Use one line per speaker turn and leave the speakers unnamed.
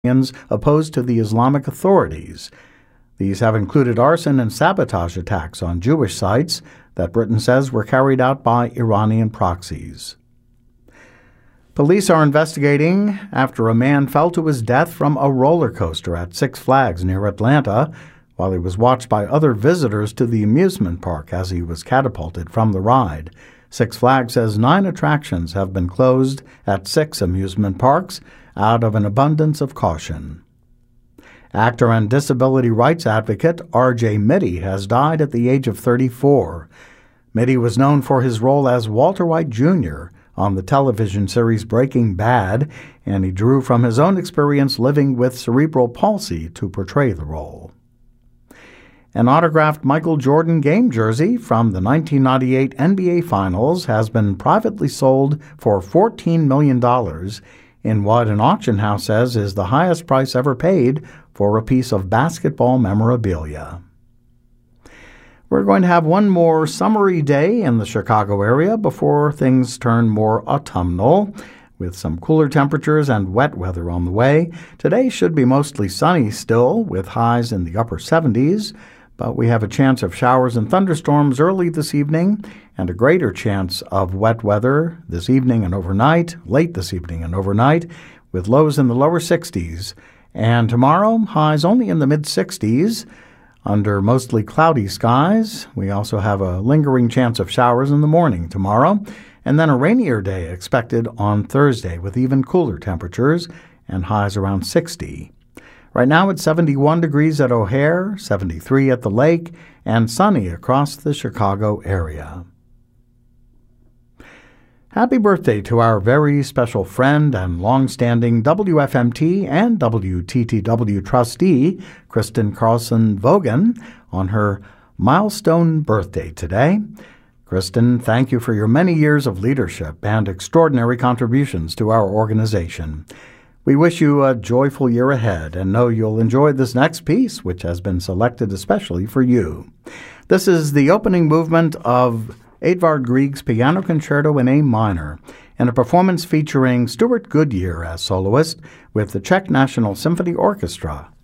opposed to the Islamic authorities. These have included arson and sabotage attacks on Jewish sites that Britain says were carried out by Iranian proxies. Police are investigating after a man fell to his death from a roller coaster at Six Flags near Atlanta while he was watched by other visitors to the amusement park as he was catapulted from the ride. Six Flags says 9 attractions have been closed at 6 amusement parks out of an abundance of caution. Actor and disability rights advocate R.J. Mitte has died at the age of 34. Mitte was known for his role as Walter White Jr. on the television series Breaking Bad, and he drew from his own experience living with cerebral palsy to portray the role. An autographed Michael Jordan game jersey from the 1998 NBA Finals has been privately sold for $14 million in what an auction house says is the highest price ever paid for a piece of basketball memorabilia. We're going to have one more summery day in the Chicago area before things turn more autumnal, with some cooler temperatures and wet weather on the way. Today should be mostly sunny still, with highs in the upper 70s, but we have a chance of showers and thunderstorms early this evening and a greater chance of wet weather this evening and overnight, late this evening and overnight, with lows in the lower 60s. And tomorrow, highs only in the mid-60s. Under mostly cloudy skies, we also have a lingering chance of showers in the morning tomorrow, and then a rainier day expected on Thursday with even cooler temperatures and highs around 60. Right now it's 71 degrees at O'Hare, 73 at the lake, and sunny across the Chicago area. Happy birthday to our very special friend and long-standing WFMT and WTTW trustee, Kristen Carlson Vogan, on her milestone birthday today. Kristen, thank you for your many years of leadership and extraordinary contributions to our organization. We wish you a joyful year ahead and know you'll enjoy this next piece, which has been selected especially for you. This is the opening movement of Edvard Grieg's Piano Concerto in A minor, and a performance featuring Stuart Goodyear as soloist with the Czech National Symphony Orchestra